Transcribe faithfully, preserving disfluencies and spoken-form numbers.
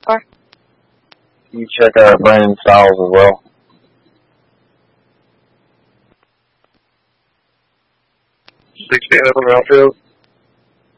for? You check out Brandon Styles as well. Sixteen up on the outfield.